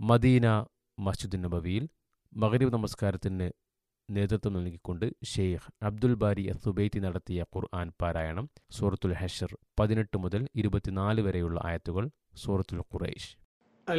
Medina മസ്ജിദ് നബവിയിൽ മഗ്‌രിബ് നമസ്കാരത്തിന് നേതൃത്വം നൽകിക്കൊണ്ട് ഷെയ്ഖ് അബ്ദുൽ ബാരി അസുബൈറ്റി നടത്തിയ ഖുർആൻ പാരായണം സൂറത്തുൽ ഹഷർ 18 മുതൽ 24 വരെയുള്ള ആയത്തുകൾ സൂറത്തുൽ ഖുറൈശ്.